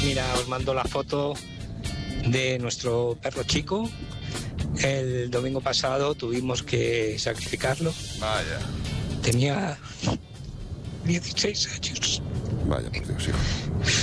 Mira, os mando la foto de nuestro perro Chico. El domingo pasado tuvimos que sacrificarlo. Vaya. Tenía 16 años. Vaya, por Dios, hijo.